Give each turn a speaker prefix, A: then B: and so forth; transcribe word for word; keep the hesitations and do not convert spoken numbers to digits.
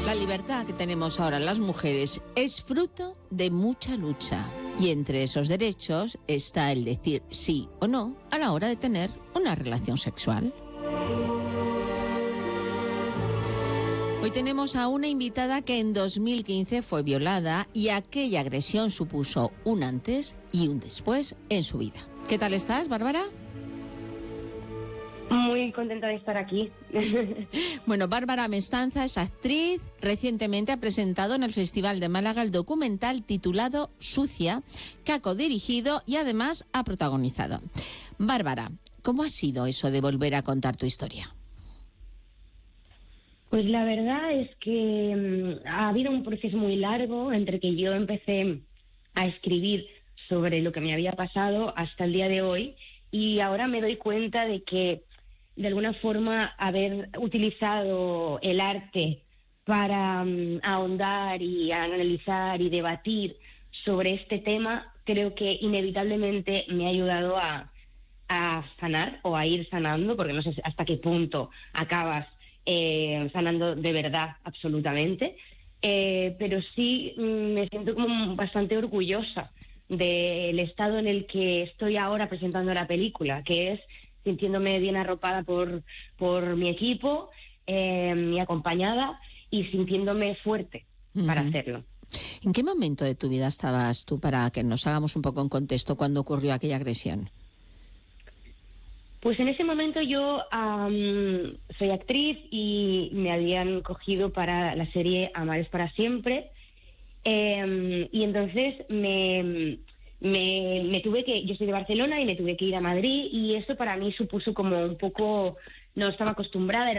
A: La libertad que tenemos ahora las mujeres es fruto de mucha lucha. Y entre esos derechos está el decir sí o no a la hora de tener una relación sexual. Hoy tenemos a una invitada que en dos mil quince fue violada y aquella agresión supuso un antes y un después en su vida. ¿Qué tal estás, Bárbara?
B: Muy contenta de estar aquí.
A: Bueno, Bárbara Mestanza es actriz. Recientemente ha presentado en el Festival de Málaga el documental titulado Sucia, que ha codirigido y además ha protagonizado. Bárbara, ¿cómo ha sido eso de volver a contar tu historia?
B: Pues la verdad es que um, ha habido un proceso muy largo entre que yo empecé a escribir sobre lo que me había pasado hasta el día de hoy, y ahora me doy cuenta de que de alguna forma haber utilizado el arte para um, ahondar y analizar y debatir sobre este tema, creo que inevitablemente me ha ayudado a, a sanar o a ir sanando, porque no sé hasta qué punto acabas eh, sanando de verdad absolutamente, eh, pero sí mm, me siento como bastante orgullosa del estado en el que estoy ahora presentando la película, que es sintiéndome bien arropada por, por mi equipo, eh, y acompañada, y sintiéndome fuerte uh-huh. para hacerlo.
A: ¿En qué momento de tu vida estabas tú, para que nos hagamos un poco en contexto, cuando ocurrió aquella agresión?
B: Pues en ese momento yo um, soy actriz y me habían cogido para la serie Amar es para siempre, eh, y entonces me... Me, me tuve que, yo soy de Barcelona y me tuve que ir a Madrid, y eso para mí supuso como un poco, no estaba acostumbrada, era